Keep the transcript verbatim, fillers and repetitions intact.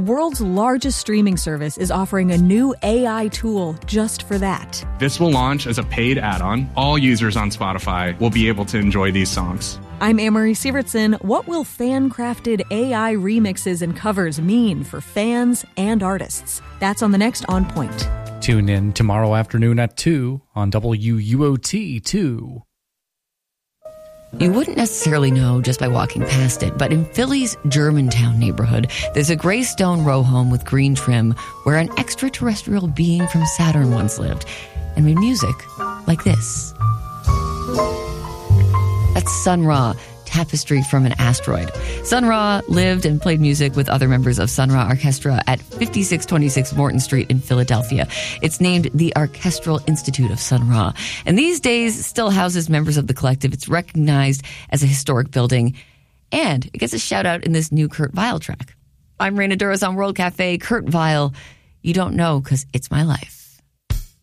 world's largest streaming service is offering a new A I tool just for that. This will launch as a paid add-on. All users on Spotify will be able to enjoy these songs. I'm Amory Sievertson. What will fan-crafted A I remixes and covers mean for fans and artists? That's on the next On Point. Tune in tomorrow afternoon at two on W U O T two. You wouldn't necessarily know just by walking past it, but in Philly's Germantown neighborhood, there's a gray stone row home with green trim where an extraterrestrial being from Saturn once lived and made music like this. That's Sun Ra, Tapestry from an Asteroid. Sun Ra lived and played music with other members of Sun Ra Orchestra at fifty-six twenty-six Morton Street in Philadelphia. It's named the Orchestral Institute of Sun Ra, and these days still houses members of the collective. It's recognized as a historic building, and it gets a shout out in this new Kurt Vile track. I'm Raina Douros on World Cafe. Kurt Vile, you don't know because it's my life.